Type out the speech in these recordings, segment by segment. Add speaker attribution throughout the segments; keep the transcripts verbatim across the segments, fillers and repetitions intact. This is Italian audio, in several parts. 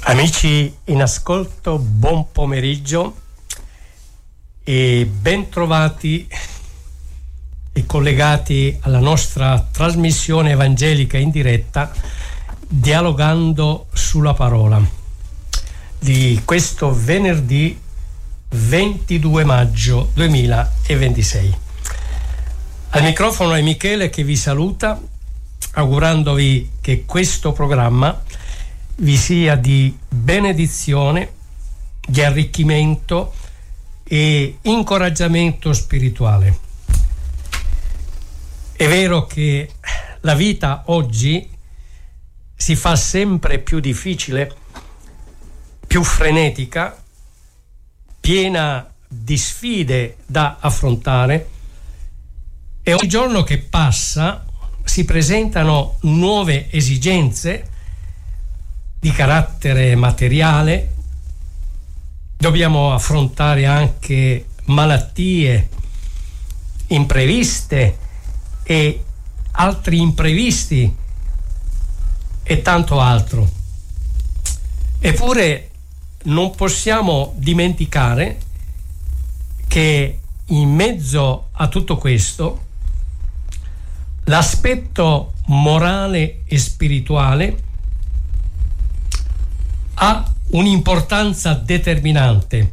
Speaker 1: Amici in ascolto, buon pomeriggio e ben trovati e collegati alla nostra trasmissione evangelica in diretta Dialogando sulla Parola di questo venerdì ventidue maggio duemilaventisei. Al microfono è Michele che vi saluta, augurandovi che questo programma vi sia di benedizione, di arricchimento e incoraggiamento spirituale. È vero che la vita oggi si fa sempre più difficile, più frenetica, piena di sfide da affrontare, e ogni giorno che passa si presentano nuove esigenze di carattere materiale. Dobbiamo affrontare anche malattie impreviste e altri imprevisti e tanto altro. Eppure non possiamo dimenticare che in mezzo a tutto questo l'aspetto morale e spirituale ha un'importanza determinante,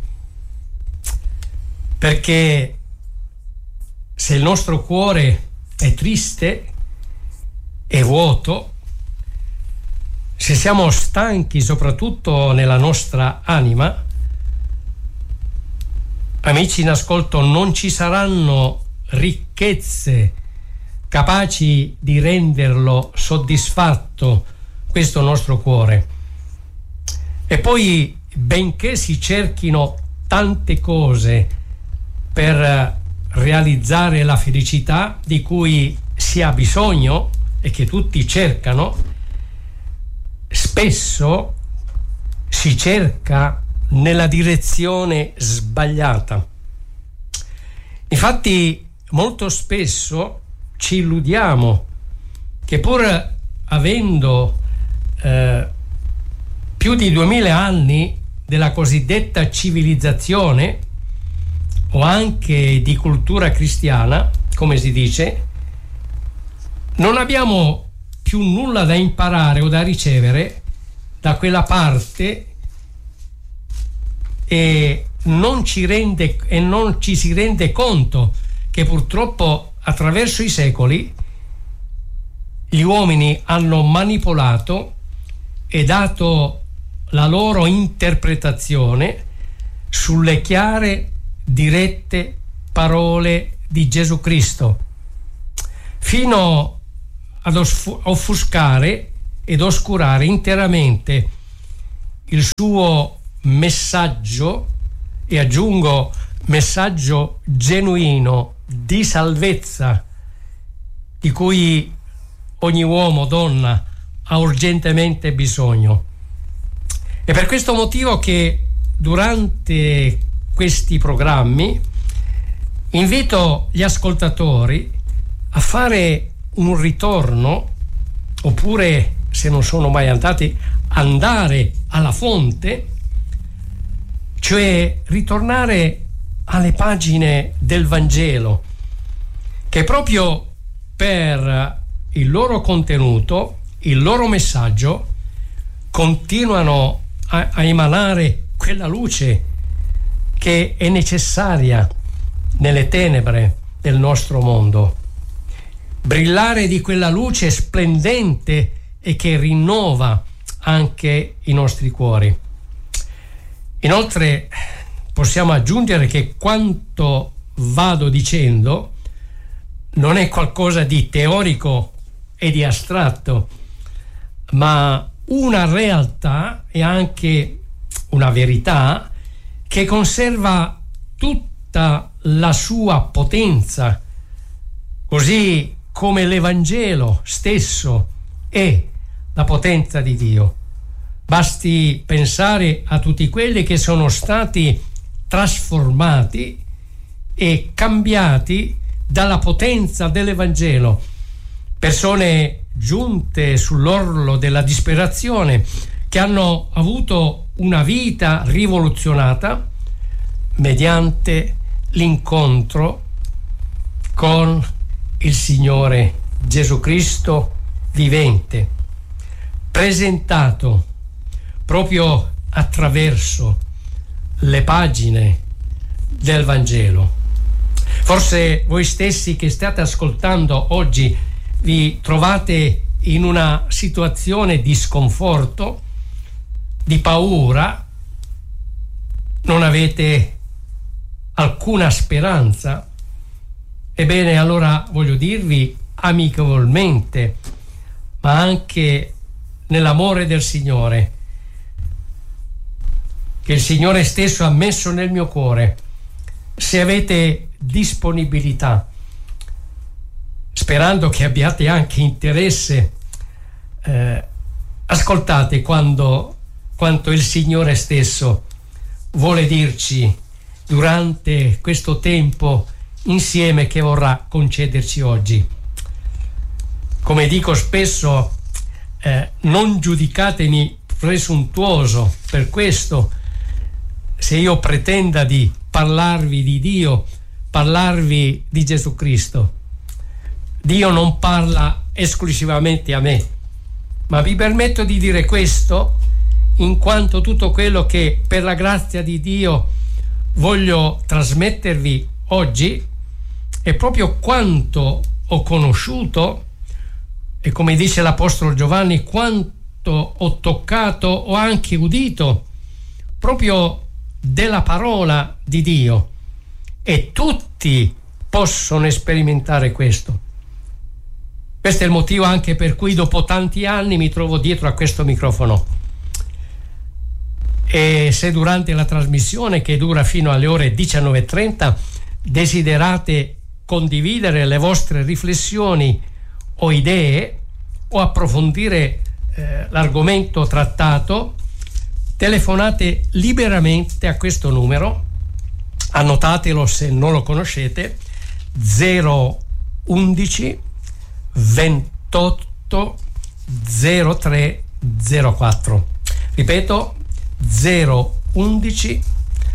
Speaker 1: perché se il nostro cuore è triste, è vuoto, se siamo stanchi soprattutto nella nostra anima, amici in ascolto, non ci saranno ricchezze capaci di renderlo soddisfatto questo nostro cuore. E poi, benché si cerchino tante cose per realizzare la felicità di cui si ha bisogno e che tutti cercano, spesso si cerca nella direzione sbagliata. Infatti, molto spesso ci illudiamo che pur avendo eh, più di duemila anni della cosiddetta civilizzazione o anche di cultura cristiana, come si dice, non abbiamo più nulla da imparare o da ricevere da quella parte e non ci rende e non ci si rende conto che purtroppo attraverso i secoli gli uomini hanno manipolato e dato la loro interpretazione sulle chiare, dirette parole di Gesù Cristo, fino ad offuscare ed oscurare interamente il suo messaggio, e aggiungo messaggio genuino di salvezza di cui ogni uomo, donna ha urgentemente bisogno. È per questo motivo che durante questi programmi invito gli ascoltatori a fare un ritorno, oppure, se non sono mai andati, andare alla fonte, cioè ritornare alle pagine del Vangelo, che proprio per il loro contenuto, il loro messaggio, continuano a, a emanare quella luce che è necessaria nelle tenebre del nostro mondo. Brillare di quella luce splendente e che rinnova anche i nostri cuori. Inoltre possiamo aggiungere che quanto vado dicendo non è qualcosa di teorico e di astratto, ma una realtà e anche una verità che conserva tutta la sua potenza, così come l'Evangelo stesso è la potenza di Dio. Basti pensare a tutti quelli che sono stati trasformati e cambiati dalla potenza dell'Evangelo, persone giunte sull'orlo della disperazione che hanno avuto una vita rivoluzionata mediante l'incontro con il Signore Gesù Cristo vivente, presentato proprio attraverso le pagine del Vangelo. Forse voi stessi che state ascoltando oggi vi trovate in una situazione di sconforto, di paura, non avete alcuna speranza. Ebbene, allora voglio dirvi amichevolmente, ma anche nell'amore del Signore, che il Signore stesso ha messo nel mio cuore, se avete disponibilità, sperando che abbiate anche interesse, eh, ascoltate quando, quanto il Signore stesso vuole dirci durante questo tempo insieme che vorrà concederci oggi. Come dico spesso, eh, non giudicatemi presuntuoso per questo, se io pretenda di parlarvi di Dio, parlarvi di Gesù Cristo. Dio non parla esclusivamente a me, ma vi permetto di dire questo in quanto tutto quello che per la grazia di Dio voglio trasmettervi oggi è proprio quanto ho conosciuto e, come dice l'Apostolo Giovanni, quanto ho toccato, ho anche udito proprio della parola di Dio, e tutti possono sperimentare questo. Questo è il motivo anche per cui dopo tanti anni mi trovo dietro a questo microfono, e se durante la trasmissione, che dura fino alle ore diciannove e trenta, desiderate condividere le vostre riflessioni o idee o approfondire eh, l'argomento trattato, telefonate liberamente a questo numero, annotatelo se non lo conoscete, zero undici ventotto zero tre zero quattro. Ripeto, zero undici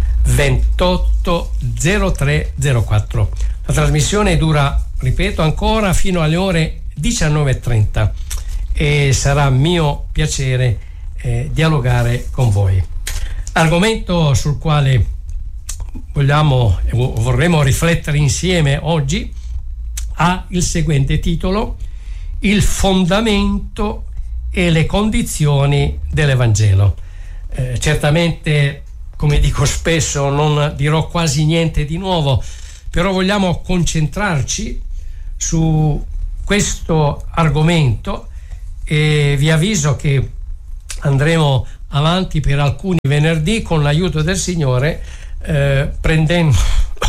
Speaker 1: ventotto zero tre zero quattro. La trasmissione dura, ripeto ancora, fino alle ore diciannove e trenta, e sarà mio piacere eh, dialogare con voi. Argomento sul quale vogliamo vorremmo riflettere insieme oggi ha il seguente titolo: il fondamento e le condizioni dell'Evangelo. Eh, certamente, come dico spesso, non dirò quasi niente di nuovo, però vogliamo concentrarci su questo argomento, e vi avviso che andremo avanti per alcuni venerdì con l'aiuto del Signore, eh, prendendo,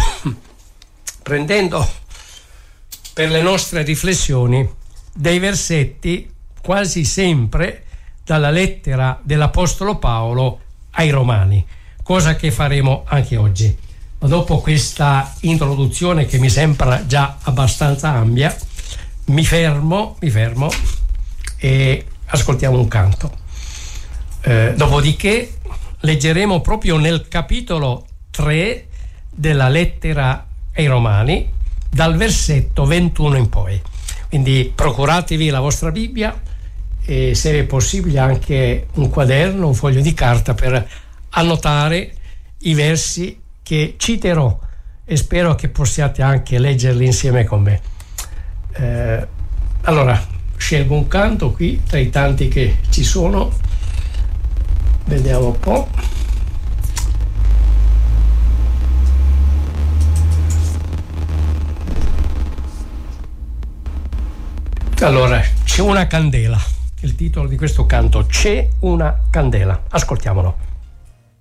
Speaker 1: prendendo per le nostre riflessioni dei versetti quasi sempre dalla lettera dell'Apostolo Paolo ai Romani, cosa che faremo anche oggi. Ma dopo questa introduzione, che mi sembra già abbastanza ampia, mi fermo, mi fermo e ascoltiamo un canto. Eh, dopodiché leggeremo proprio nel capitolo tre della lettera ai Romani, dal versetto ventuno in poi. Quindi procuratevi la vostra Bibbia e, se è possibile, anche un quaderno, un foglio di carta per annotare i versi che citerò, e spero che possiate anche leggerli insieme con me. Eh, allora, scelgo un canto qui tra i tanti che ci sono, vediamo un po'. Allora, c'è una candela, il titolo di questo canto, c'è una candela, ascoltiamolo.